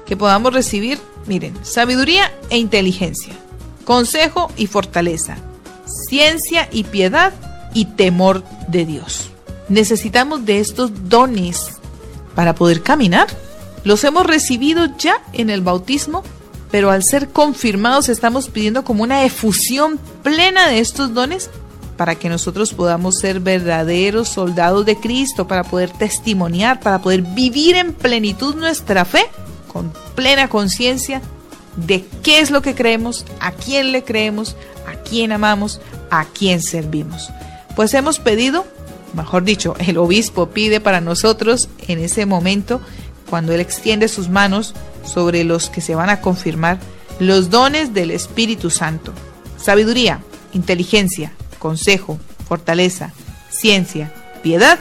que podamos recibir, miren, sabiduría e inteligencia, consejo y fortaleza, ciencia y piedad y temor de Dios. Necesitamos de estos dones para poder caminar. Los hemos recibido ya en el bautismo, pero al ser confirmados estamos pidiendo como una efusión plena de estos dones para que nosotros podamos ser verdaderos soldados de Cristo, para poder testimoniar, para poder vivir en plenitud nuestra fe, con plena conciencia de qué es lo que creemos, a quién le creemos, a quién amamos, a quién servimos. Pues hemos pedido, mejor dicho, el obispo pide para nosotros en ese momento, cuando él extiende sus manos sobre los que se van a confirmar, los dones del Espíritu Santo: sabiduría, inteligencia, consejo, fortaleza, ciencia, piedad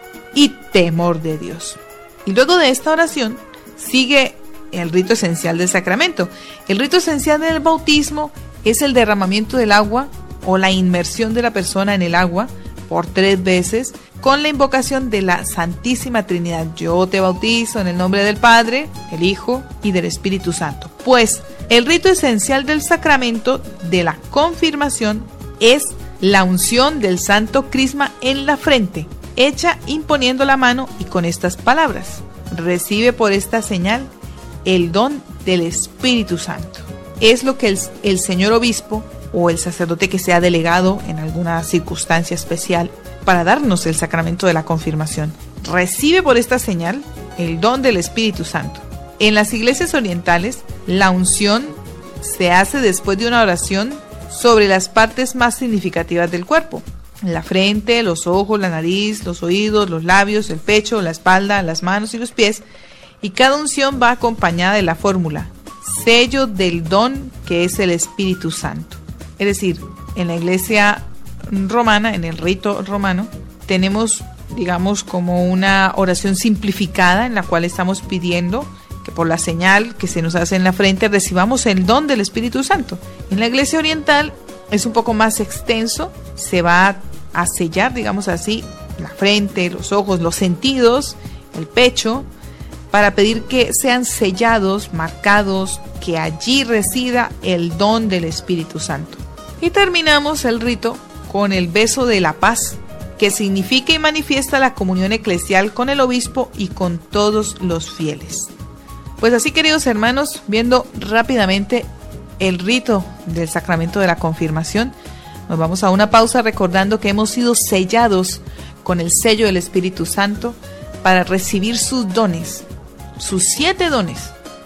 y temor de Dios. Y luego de esta oración sigue el rito esencial del sacramento. El rito esencial del bautismo es el derramamiento del agua o la inmersión de la persona en el agua por 3 veces con la invocación de la Santísima Trinidad. Yo te bautizo en el nombre del Padre, del Hijo y del Espíritu Santo. Pues el rito esencial del sacramento de la confirmación es la unción del Santo Crisma en la frente, hecha imponiendo la mano y con estas palabras: recibe por esta señal el don del Espíritu Santo. Es lo que el señor obispo o el sacerdote que sea delegado en alguna circunstancia especial para darnos el sacramento de la confirmación. Recibe por esta señal el don del Espíritu Santo. En las iglesias orientales, la unción se hace después de una oración sobre las partes más significativas del cuerpo: la frente, los ojos, la nariz, los oídos, los labios, el pecho, la espalda, las manos y los pies. Y cada unción va acompañada de la fórmula: sello del don que es el Espíritu Santo. Es decir, en la iglesia romana, en el rito romano, tenemos, digamos, como una oración simplificada en la cual estamos pidiendo que por la señal que se nos hace en la frente recibamos el don del Espíritu Santo. En la iglesia oriental es un poco más extenso, se va a sellar, digamos así, la frente, los ojos, los sentidos, el pecho, para pedir que sean sellados, marcados, que allí resida el don del Espíritu Santo. Y terminamos el rito con el beso de la paz, que significa y manifiesta la comunión eclesial con el obispo y con todos los fieles. Pues así, queridos hermanos, viendo rápidamente el rito del sacramento de la confirmación, nos vamos a una pausa recordando que hemos sido sellados con el sello del Espíritu Santo para recibir sus dones, sus 7 dones,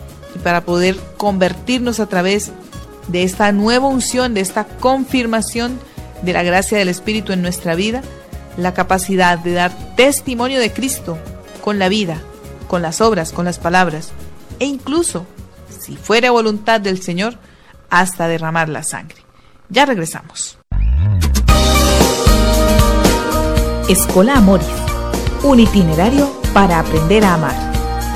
y para poder convertirnos a través de esta nueva unción, de esta confirmación de la gracia del Espíritu en nuestra vida, la capacidad de dar testimonio de Cristo con la vida, con las obras, con las palabras, e incluso, si fuera voluntad del Señor, hasta derramar la sangre. Ya regresamos. Escola Amoris, un itinerario para aprender a amar.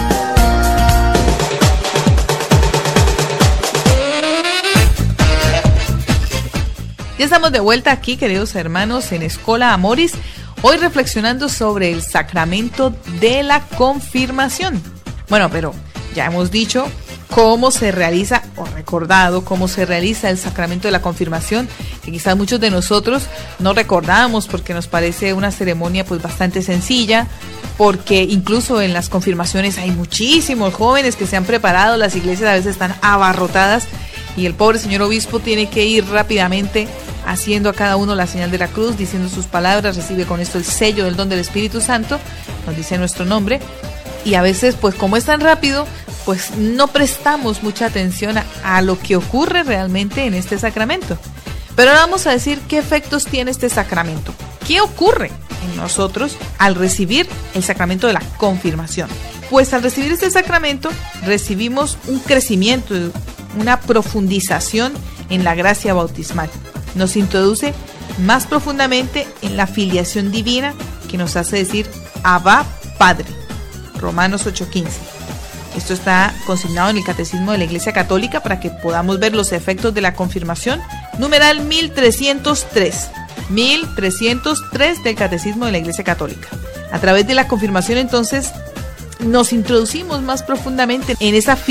Ya estamos de vuelta aquí, queridos hermanos, en Escola Amoris, hoy reflexionando sobre el sacramento de la confirmación. Bueno, pero ya hemos dicho cómo se realiza, o recordado cómo se realiza el sacramento de la confirmación, que quizás muchos de nosotros no recordamos porque nos parece una ceremonia pues bastante sencilla, porque incluso en las confirmaciones hay muchísimos jóvenes que se han preparado, las iglesias a veces están abarrotadas y el pobre señor obispo tiene que ir rápidamente haciendo a cada uno la señal de la cruz, diciendo sus palabras, recibe con esto el sello del don del Espíritu Santo, nos dice nuestro nombre, y a veces pues como es tan rápido, pues no prestamos mucha atención a lo que ocurre realmente en este sacramento. Pero ahora vamos a decir qué efectos tiene este sacramento, qué ocurre en nosotros al recibir el sacramento de la confirmación. Pues al recibir este sacramento recibimos un crecimiento, una profundización en la gracia bautismal. Nos introduce más profundamente en la filiación divina que nos hace decir Abba Padre, Romanos 8:15. Esto está consignado en el Catecismo de la Iglesia Católica para que podamos ver los efectos de la confirmación, numeral 1303. 1303 del Catecismo de la Iglesia Católica. A través de la confirmación, entonces, nos introducimos más profundamente en esa